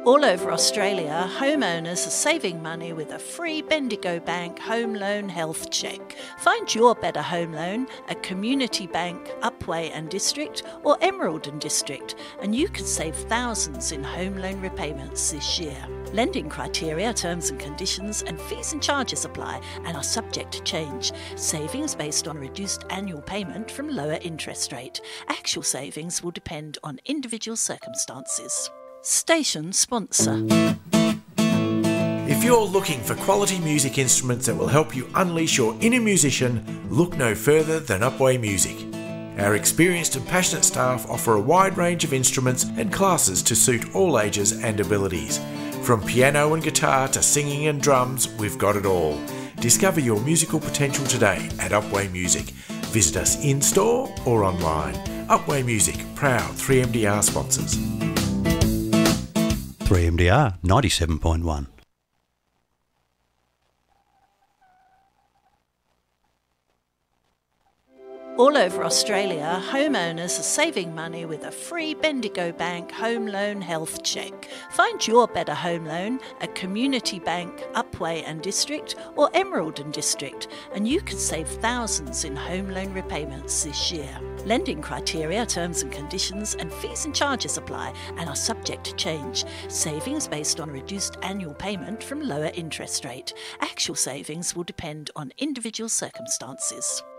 All over Australia, homeowners are saving money with a free Bendigo Bank Home Loan Health Check. Find your better home loan at Community Bank, Upwey and District or Emerald and District, and you could save thousands in home loan repayments this year. Lending criteria, terms and conditions and fees and charges apply and are subject to change. Savings based on reduced annual payment from lower interest rate. Actual savings will depend on individual circumstances. Station sponsor. If you're looking for quality music instruments that will help you unleash your inner musician, look no further than Upwey Music. Our experienced and passionate staff offer a wide range of instruments and classes to suit all ages and abilities. From piano and guitar to singing and drums, we've got it all. Discover your musical potential today at Upwey Music. Visit us in-store or online. Upwey Music, proud 3MDR sponsors. 3MDR 97.1. All over Australia, homeowners are saving money with a free Bendigo Bank Home Loan Health Check. Find your better home loan at Community Bank, Upwey and District or Emerald and District, and you could save thousands in home loan repayments this year. Lending criteria, terms and conditions and fees and charges apply and are subject to change. Savings based on reduced annual payment from lower interest rate. Actual savings will depend on individual circumstances.